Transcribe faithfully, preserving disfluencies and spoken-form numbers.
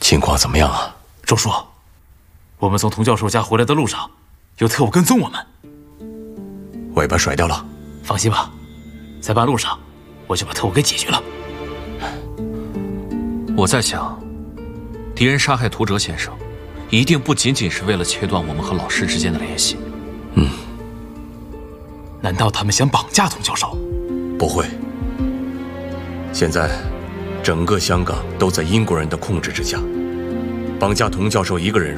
情况怎么样啊？ 周叔，我们从童教授家回来的路上，有特务跟踪我们， 尾巴甩掉了。 放心吧，在半路上我就把特务给解决了。 我在想，敌人杀害涂哲先生，一定不仅仅是为了切断我们和老师之间的联系。 嗯， 难道他们想绑架童教授？ 不会。现在，整个香港都在英国人的控制之下，绑架童教授一个人